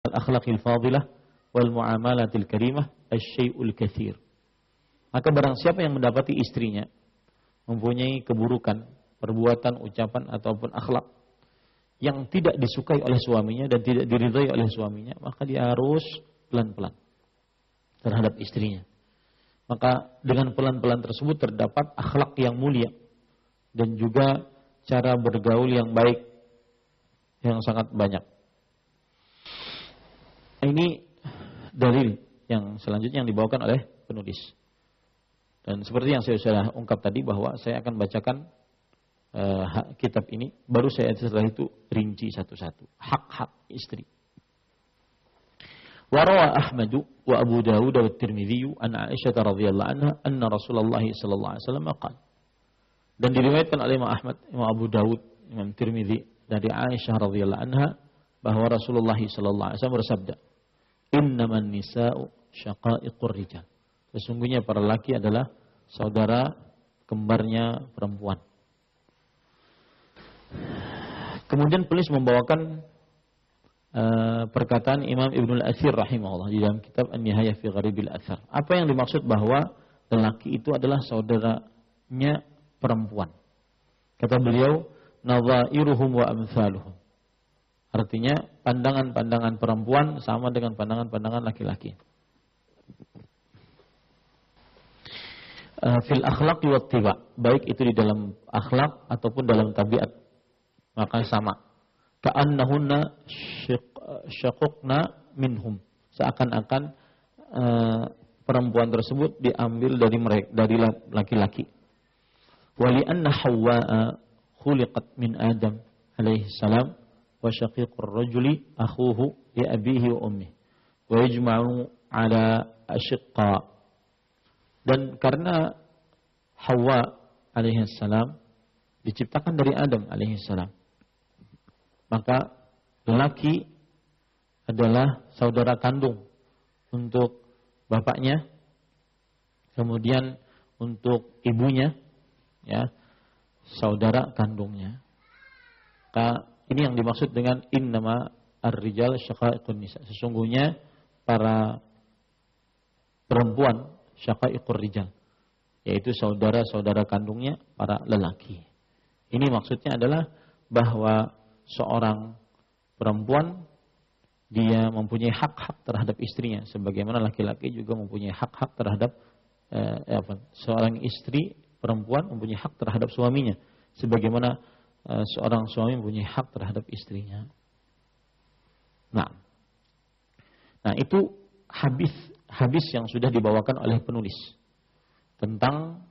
akhlaqil fadilah wal muamalatil karimah asy-syai'ul katsir. Maka barang siapa yang mendapati istrinya mempunyai keburukan, perbuatan, ucapan ataupun akhlak yang tidak disukai oleh suaminya dan tidak diridhai oleh suaminya, maka dia harus pelan-pelan terhadap istrinya. Maka dengan pelan-pelan tersebut terdapat akhlak yang mulia dan juga cara bergaul yang baik yang sangat banyak. Ini dalil yang selanjutnya yang dibawakan oleh penulis. Dan seperti yang saya sudah ungkap tadi bahwa saya akan bacakan kitab ini, baru saya setelah itu rinci satu-satu hak-hak istri. Wa rawa Ahmad wa Abu Dawud wa Tirmidzi an Aisyah radhiyallahu anha anna Rasulullah sallallahu alaihi wasallam qala. Dan diriwayatkan oleh Imam Ahmad, Imam Abu Dawud, Imam Tirmidzi dari Aisyah radhiyallahu anha bahwa Rasulullah sallallahu alaihi wasallam bersabda, "Innaman nisa'u syaqa'iqur rijal." Sesungguhnya para laki adalah saudara kembarnya perempuan. Kemudian penulis membawakan perkataan Imam Ibnul Athir rahimahullah di dalam kitab An-Nihayah fi Gharibil Athar. Apa yang dimaksud bahwa lelaki itu adalah saudaranya perempuan? Kata beliau, nadhairuhum wa amsaluhum. Artinya pandangan-pandangan perempuan sama dengan pandangan-pandangan laki-laki. Fil akhlaq wa tiba, baik itu di dalam akhlak ataupun dalam tabiat, maka sama. Ka'annahunna syaquqna minhum, seakan-akan perempuan tersebut diambil dari mereka, dari laki-laki. Wa li anna Hawwa khuliqat min Adam alaihi salam wa syaqiqur rajuli akhuhu li abihi wa ummihi wa yajma'u ala ashiqqa. Dan karena Hawa alaihi salam diciptakan dari Adam alaihi salam, maka lelaki adalah saudara kandung untuk bapaknya, kemudian untuk ibunya, ya, saudara kandungnya. Maka ini yang dimaksud dengan innama ar-rijal syaqaiqun nisa. Sesungguhnya para perempuan syaqaiqur rijal, yaitu saudara-saudara kandungnya para lelaki. Ini maksudnya adalah bahwa seorang perempuan dia mempunyai hak-hak terhadap istrinya, sebagaimana laki-laki juga mempunyai hak-hak terhadap seorang istri perempuan mempunyai hak terhadap suaminya, sebagaimana seorang suami mempunyai hak terhadap istrinya. Nah itu hadis yang sudah dibawakan oleh penulis tentang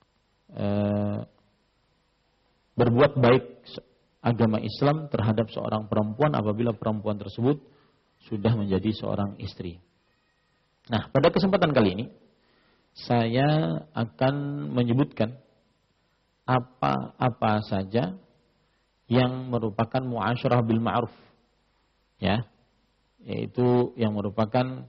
berbuat baik agama Islam terhadap seorang perempuan apabila perempuan tersebut sudah menjadi seorang istri. Nah, pada kesempatan kali ini saya akan menyebutkan apa-apa saja yang merupakan muasyarah bil ma'ruf, ya, yaitu yang merupakan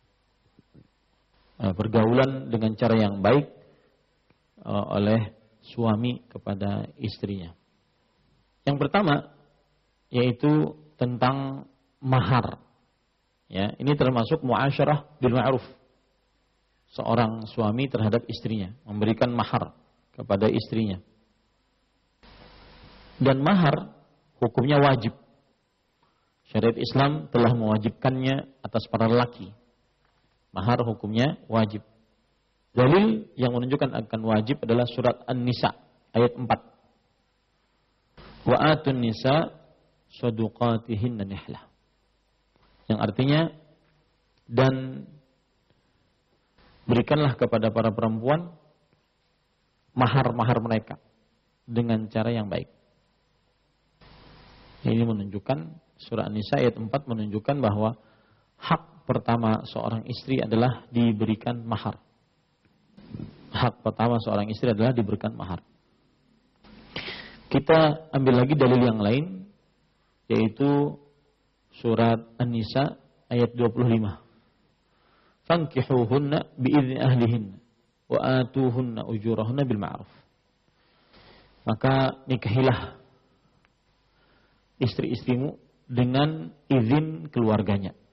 pergaulan dengan cara yang baik oleh suami kepada istrinya. Yang pertama yaitu tentang mahar. Ya, ini termasuk muasyarah bil ma'ruf. Seorang suami terhadap istrinya memberikan mahar kepada istrinya. Dan mahar hukumnya wajib. Syariat Islam telah mewajibkannya atas para lelaki. Mahar hukumnya wajib. Dalil yang menunjukkan akan wajib adalah surat An-Nisa ayat 4. Wa atun nisa saduqatihinna nihlah. Yang artinya, dan berikanlah kepada para perempuan mahar-mahar mereka dengan cara yang baik. Ini menunjukkan, surah An-Nisa ayat 4 menunjukkan bahwa hak pertama seorang istri adalah diberikan mahar. Hak pertama seorang istri adalah diberikan mahar. Kita ambil lagi dalil yang lain, yaitu surat An-Nisa ayat 25. Fankihuhunna bi'izni ahlihinna wa atuhunna ujurahunna bil ma'ruf. Maka nikahilah istri-istrimu dengan izin keluarganya.